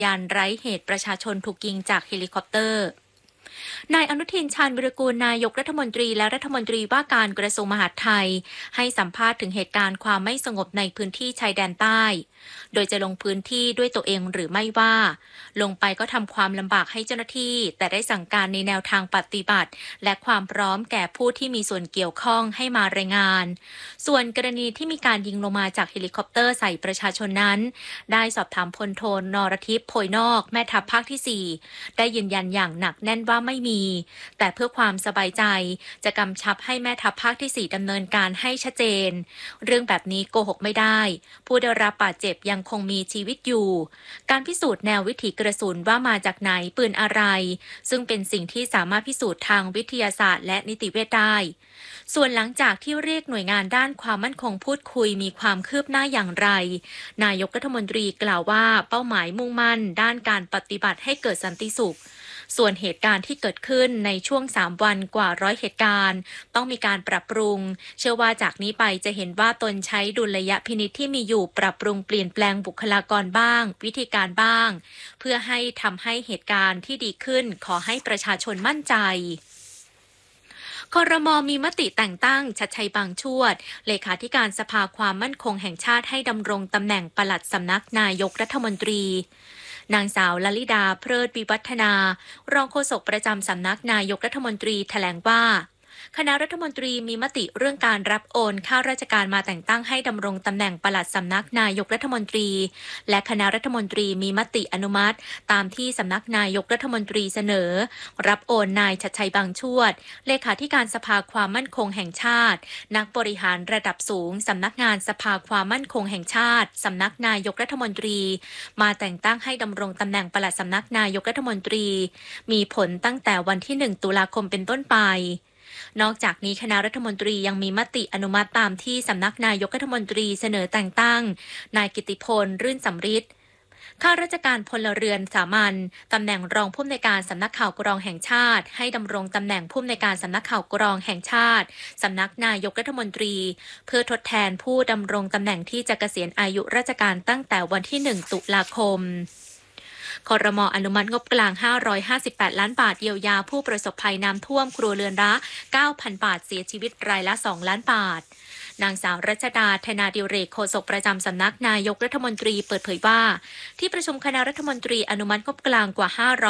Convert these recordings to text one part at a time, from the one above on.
ยานไร้เหตุประชาชนถูกยิงจากเฮลิคอปเตอร์นายอนุทินชาญวิรากูลนายกรัฐมนตรีและรัฐมนตรีว่าการกระทรวงมหาดไทยให้สัมภาษณ์ถึงเหตุการณ์ความไม่สงบในพื้นที่ชายแดนใต้โดยจะลงพื้นที่ด้วยตัวเองหรือไม่ว่าลงไปก็ทำความลำบากให้เจ้าหน้าที่แต่ได้สั่งการในแนวทางปฏิบัติและความพร้อมแก่ผู้ที่มีส่วนเกี่ยวข้องให้มารายงานส่วนกรณีที่มีการยิงลงมาจากเฮลิคอปเตอร์ใส่ประชาชนนั้นได้สอบถามพลโทนรทิพย์โพยนอกแม่ทัพภาคที่4ได้ยืนยันอย่างหนักแน่นว่าไม่มีแต่เพื่อความสบายใจจะกำชับให้แม่ทัพภาคที่4ดำเนินการให้ชัดเจนเรื่องแบบนี้โกหกไม่ได้ผู้ได้รับบาดเจ็บยังคงมีชีวิตอยู่การพิสูจน์แนววิถีกระสุนว่ามาจากไหนปืนอะไรซึ่งเป็นสิ่งที่สามารถพิสูจน์ทางวิทยาศาสตร์และนิติเวชได้ส่วนหลังจากที่เรียกหน่วยงานด้านความมั่นคงพูดคุยมีความคืบหน้าอย่างไรนายกรัฐมนตรีกล่าวว่าเป้าหมายมุ่งมั่นด้านการปฏิบัติให้เกิดสันติสุขส่วนเหตุการณ์ที่เกิดขึ้นในช่วง3วันกว่า100เหตุการณ์ต้องมีการปรับปรุงเชื่อว่าจากนี้ไปจะเห็นว่าตนใช้ดุลยพินิจที่มีอยู่ปรับปรุงเปลี่ยนแปลงบุคลากรบ้างวิธีการบ้างเพื่อให้ทำให้เหตุการณ์ที่ดีขึ้นขอให้ประชาชนมั่นใจครม.มีมติแต่งตั้งชัดชัยบางชวดเลขาธิการสภาความมั่นคงแห่งชาติให้ดำรงตำแหน่งปลัดสำนักนายกรัฐมนตรีนางสาวลลิดาเพลิดวิวัฒนารองโฆษกประจำสำนักนายกรัฐมนตรีแถลงว่าคณะรัฐมนตรีมีมติเรื่องการรับโอนข้าราชการมาแต่งตั้งให้ดำรงตำแหน่งปลัดสำนักนายกรัฐมนตรีและคณะรัฐมนตรีมีมติอนุมัติตามที่สำนักนายกรัฐมนตรีเสนอรับโอนนายชัดชัยบางชวดเลขาธิการสภาความมั่นคงแห่งชาตินักบริหารระดับสูงสำนักงานสภาความมั่นคงแห่งชาติสำนักนายกรัฐมนตรีมาแต่งตั้งให้ดำรงตำแหน่งปลัดสำนักนายกรัฐมนตรีมีผลตั้งแต่วันที่1ตุลาคมเป็นต้นไปนอกจากนี้คณะรัฐมนตรียังมีมติอนุมัติตามที่สำนักนายกรัฐมนตรีเสนอแต่งตั้งนายกิติพลรื่นสำริดข้าราชการพลเรือนสามัญตำแหน่งรองผู้อำนวยการสำนักข่าวกรองแห่งชาติให้ดำรงตำแหน่งผู้อำนวยการสำนักข่าวกรองแห่งชาติสำนักนายกรัฐมนตรีเพื่อทดแทนผู้ดำรงตำแหน่งที่จะเกษียณอายุราชการตั้งแต่วันที่1ตุลาคมครม.อนุมัติงบกลาง558ล้านบาทเยียวยาผู้ประสบภัยน้ำท่วมครัวเรือนละ 9,000 บาทเสียชีวิตรายละ2ล้านบาทนางสาวรัชดาธนาดิเรกโฆษกประจำสำนักนายกรัฐมนตรีเปิดเผยว่าที่ประชุมคณะรัฐมนตรีอนุมัติงบกลางกว่า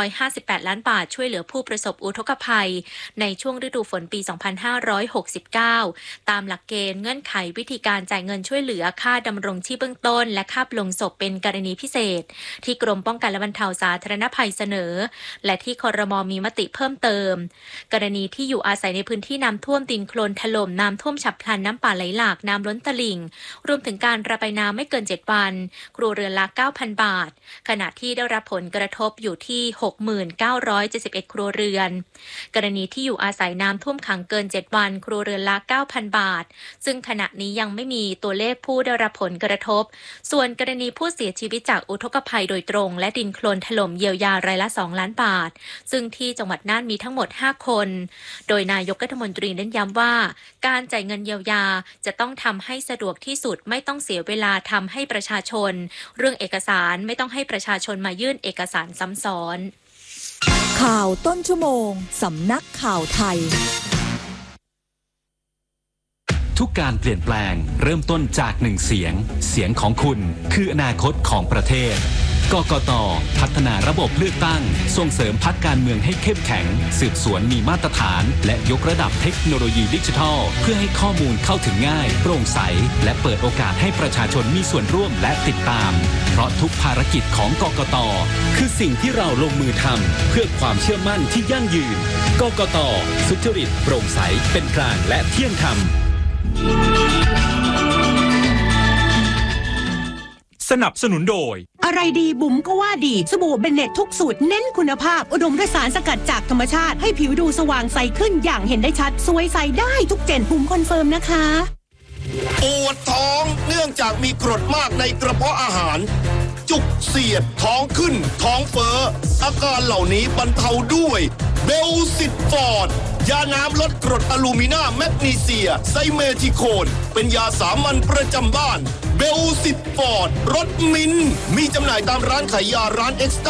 558ล้านบาทช่วยเหลือผู้ประสบอุทกภัยในช่วงฤดูฝนปี2569ตามหลักเกณฑ์เงื่อนไขวิธีการจ่ายเงินช่วยเหลือค่าดำรงชีพเบื้องต้นและค่าปลงศพเป็นกรณีพิเศษที่กรมป้องกันและบรรเทาสาธารณภัยเสนอและที่ครม.มีมติเพิ่มเติมกรณีที่อยู่อาศัยในพื้นที่น้ำท่วมดินโคลนถล่มน้ำท่วมฉับพลันน้ำป่าไหลหลากน้ำล้นตลิ่งรวมถึงการระบายน้ำไม่เกิน7วันครัวเรือนละ 9,000 บาทขณะที่ได้รับผลกระทบอยู่ที่ 69,71 ครัวเรือนกรณีที่อยู่อาศัยน้ำท่วมขังเกิน7วันครัวเรือนละ 9,000 บาทซึ่งขณะนี้ยังไม่มีตัวเลขผู้ได้รับผลกระทบส่วนกรณีผู้เสียชีวิตจากอุทกภัยโดยตรงและดินโคลนถล่มเยียวยารายละ2ล้านบาทซึ่งที่จังหวัดน่านมีทั้งหมด5คนโดยนายกรัฐมนตรีเน้นย้ำว่าการจ่ายเงินเยียวยาจะต้องทำให้สะดวกที่สุดไม่ต้องเสียเวลาทำให้ประชาชนเรื่องเอกสารไม่ต้องให้ประชาชนมายื่นเอกสารซ้ำซ้อนข่าวต้นชั่วโมงสำนักข่าวไทยทุกการเปลี่ยนแปลงเริ่มต้นจากหนึ่งเสียงเสียงของคุณคืออนาคตของประเทศกกต.พัฒนาระบบเลือกตั้งส่งเสริมพรรคการเมืองให้เข้มแข็งสืบสวนมีมาตรฐานและยกระดับเทคโนโลยีดิจิทัลเพื่อให้ข้อมูลเข้าถึงง่ายโปร่งใสและเปิดโอกาสให้ประชาชนมีส่วนร่วมและติดตามเพราะทุกภารกิจของกกต.คือสิ่งที่เราลงมือทำเพื่อความเชื่อมั่นที่ยั่งยืนกกต.สุจริตโปร่งใสเป็นกลางและเที่ยงธรรมสนับสนุนโดยอะไรดีบุ๋มก็ว่าดีสบู่เบนเน็ตทุกสูตรเน้นคุณภาพอุดมด้วยสารสกัดจากธรรมชาติให้ผิวดูสว่างใสขึ้นอย่างเห็นได้ชัดสวยใสได้ทุกเจนบุ๋มคอนเฟิร์มนะคะปวดท้องเนื่องจากมีกรดมากในกระเพาะอาหารจุกเสียดท้องขึ้นท้องเฟ้ออาการเหล่านี้บรรเทาด้วยเบลซิตฟอร์ดยาน้ำลดกรดอะลูมินาแมกนีเซียไซเมทิโคนเป็นยาสามัญประจำบ้านเบลซิตฟอร์ดรสมิ้นท์มีจำหน่ายตามร้านขายยาร้านเอ็กซ์